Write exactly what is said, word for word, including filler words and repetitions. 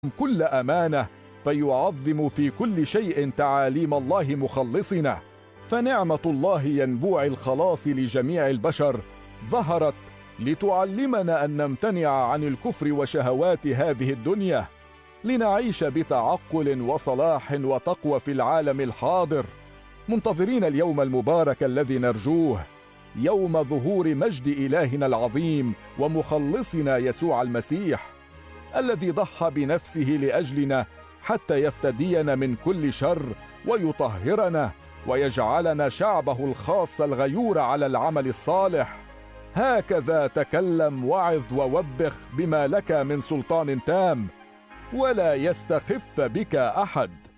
كل أمانة، فيعظم في كل شيء تعاليم الله مخلصنا. فنعمة الله ينبوع الخلاص لجميع البشر ظهرت لتعلمنا أن نمتنع عن الكفر وشهوات هذه الدنيا، لنعيش بتعقل وصلاح وتقوى في العالم الحاضر، منتظرين اليوم المبارك الذي نرجوه، يوم ظهور مجد إلهنا العظيم ومخلصنا يسوع المسيح، الذي ضحى بنفسه لأجلنا حتى يفتدينا من كل شر ويطهرنا ويجعلنا شعبه الخاص الغيور على العمل الصالح. هكذا تكلم وعظ ووبخ بما لك من سلطان تام، ولا يستخف بك أحد.